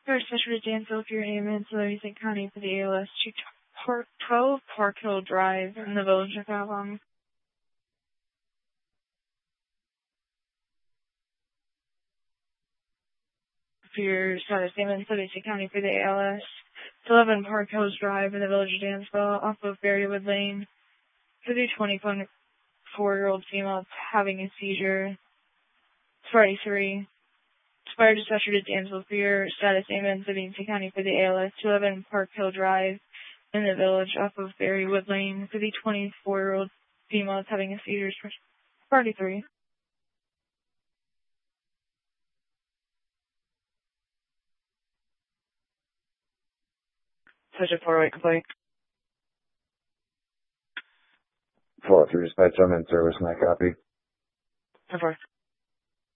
First Fisher to Danville, your ambulance, Livingston County for the ALS 12 Park Hill Drive in the village of Avon. For your status ambulance, Livingston County for the ALS 11 Park Hills Drive in the village of Dansville off of Berrywood Lane for the 24-year-old female having a seizure. Friday 3. Fire dispatcher to Dansville for your status ambulance, Livingston County for the ALS 211 Park Hill Drive in the village off of Berrywood Lane for the 24-year-old female having a seizure. Friday 3. Subject 408 complaint. 403 dispatch, I'm in service, and I copy. 4.